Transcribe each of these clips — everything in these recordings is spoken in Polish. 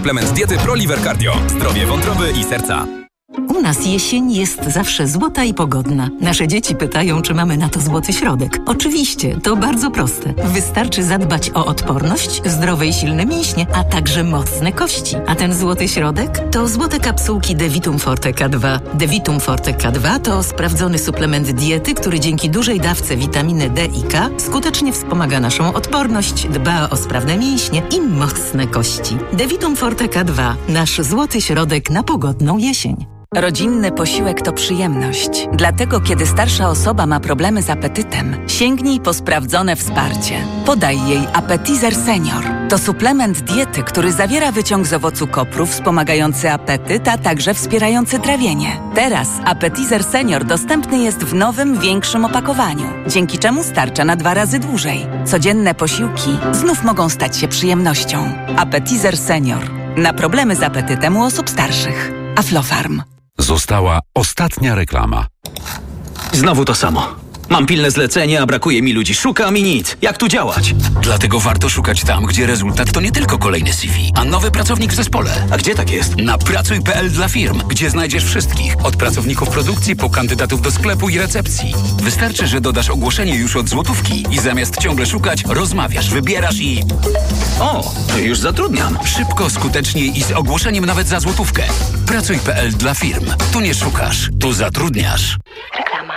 Suplement diety ProLiver Cardio. Zdrowie wątroby i serca. U nas jesień jest zawsze złota i pogodna. Nasze dzieci pytają, czy mamy na to złoty środek. Oczywiście, to bardzo proste. Wystarczy zadbać o odporność, zdrowe i silne mięśnie, a także mocne kości. A ten złoty środek to złote kapsułki Devitum Forte K2. Devitum Forte K2 to sprawdzony suplement diety, który dzięki dużej dawce witaminy D i K skutecznie wspomaga naszą odporność, dba o sprawne mięśnie i mocne kości. Devitum Forte K2. Nasz złoty środek na pogodną jesień. Rodzinny posiłek to przyjemność. Dlatego, kiedy starsza osoba ma problemy z apetytem, sięgnij po sprawdzone wsparcie. Podaj jej Appetizer Senior. To suplement diety, który zawiera wyciąg z owocu kopru wspomagający apetyt, a także wspierający trawienie. Teraz Appetizer Senior dostępny jest w nowym, większym opakowaniu, dzięki czemu starcza na 2 razy dłużej. Codzienne posiłki znów mogą stać się przyjemnością. Appetizer Senior. Na problemy z apetytem u osób starszych. Aflofarm. Została ostatnia reklama. Znowu to samo. Mam pilne zlecenie, a brakuje mi ludzi. Szukam i nic. Jak tu działać? Dlatego warto szukać tam, gdzie rezultat to nie tylko kolejny CV, a nowy pracownik w zespole. A gdzie tak jest? Na Pracuj.pl dla firm, gdzie znajdziesz wszystkich. Od pracowników produkcji po kandydatów do sklepu i recepcji. Wystarczy, że dodasz ogłoszenie już od złotówki i zamiast ciągle szukać, rozmawiasz, wybierasz i... O, już zatrudniam. Szybko, skutecznie i z ogłoszeniem nawet za złotówkę. Pracuj.pl dla firm. Tu nie szukasz, tu zatrudniasz. Reklama.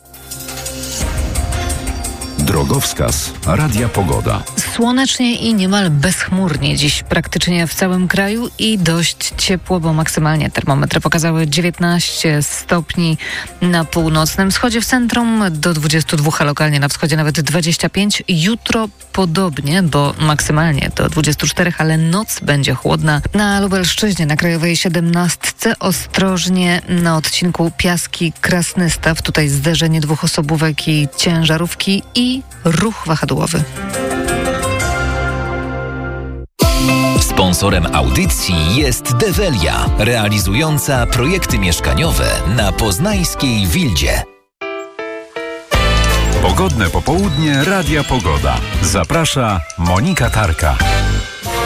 Drogowskaz Radia Pogoda. Słonecznie i niemal bezchmurnie dziś praktycznie w całym kraju i dość ciepło, bo maksymalnie termometry pokazały 19 stopni na północnym wschodzie, w centrum do 22, a lokalnie na wschodzie nawet 25. Jutro podobnie, bo maksymalnie do 24, ale noc będzie chłodna. Na Lubelszczyźnie, na Krajowej 17 ostrożnie na odcinku Piaski-Krasnystaw. Tutaj zderzenie 2 osobówek i ciężarówki i ruch wahadłowy. Sponsorem audycji jest Develia, realizująca projekty mieszkaniowe na poznańskiej Wildzie. Pogodne popołudnie Radia Pogoda. Zaprasza Monika Tarka.